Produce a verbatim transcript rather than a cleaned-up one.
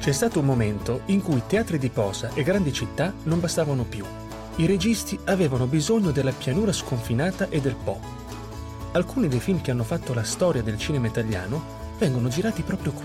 C'è stato un momento in cui teatri di posa e grandi città non bastavano più. I registi avevano bisogno della pianura sconfinata e del Po. Alcuni dei film che hanno fatto la storia del cinema italiano vengono girati proprio qui.